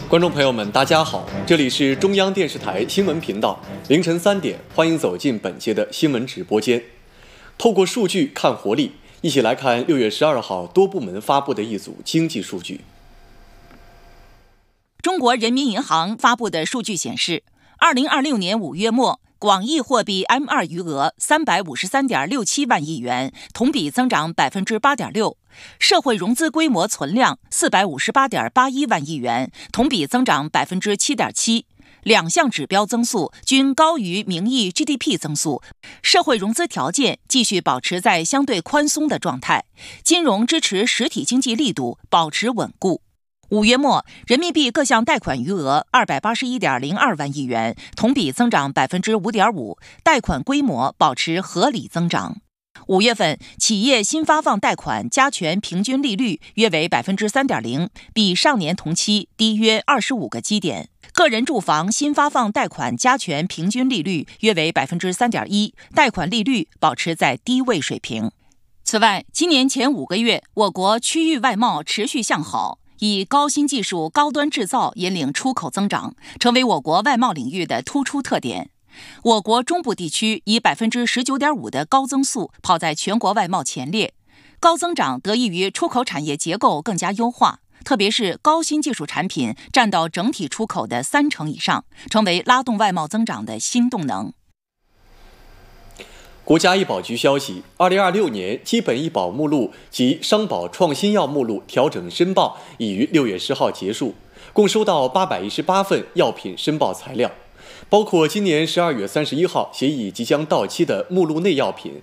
观众朋友们，大家好，这里是中央电视台新闻频道，凌晨3点，欢迎走进本节的新闻直播间。透过数据看活力，一起来看6月12号多部门发布的一组经济数据。 中国人民银行发布的数据显示，2026年5月末，广义货币 M2 余额353.67万亿元，同比增长 8.6%。社会融资规模存量458.81万亿元，同比增长 7.7%。两项指标增速均高于名义 GDP 增速，社会融资条件继续保持在相对宽松的状态，金融支持实体经济力度保持稳固。5月末，人民币各项贷款余额281.02万亿元，同比增长 5.5%， 贷款规模保持合理增长。5月份，企业新发放贷款加权平均利率约为 3.0%， 比上年同期低约25个基点。个人住房新发放贷款加权平均利率约为 3.1%， 贷款利率保持在低位水平。此外，今年前5个月，我国区域外贸持续向好，以高新技术、高端制造引领出口增长，成为我国外贸领域的突出特点。我国中部地区以 19.5% 的高增速跑在全国外贸前列，高增长得益于出口产业结构更加优化，特别是高新技术产品占到整体出口的30%以上，成为拉动外贸增长的新动能。 国家医保局消息，2026年基本医保目录及商保创新药目录调整申报已于6月10号结束，共收到818份药品申报材料，包括今年12月31号协议即将到期的目录内药品